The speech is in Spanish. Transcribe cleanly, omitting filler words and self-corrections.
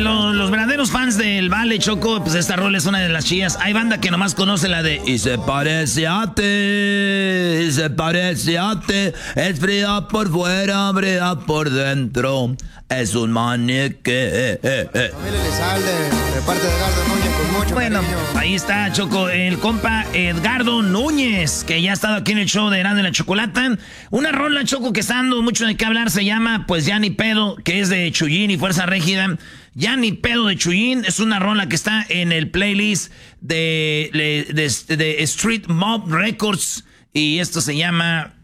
los verdaderos fans del Vale, Choco, pues esta rola es una de las chillas. Hay banda que nomás conoce la de Y se parece a ti, y se parece a ti, es fría por fuera, fría por dentro, es un manique. Familia Elizalde, de parte de Edgardo Núñez, con mucho Bueno, cariño. ahí está, Choco, el compa Edgardo Núñez, que ya ha estado aquí en el show de Erasmo y la Chocolata. Una rola, Choco, que está dando mucho de qué hablar, se llama, pues, Ya Ni Pedo, que es de Chuyín y Fuerza Régida. Ya Ni Pedo de Chuyín es una rola que está en el playlist de Street Mob Records. Y esto se llama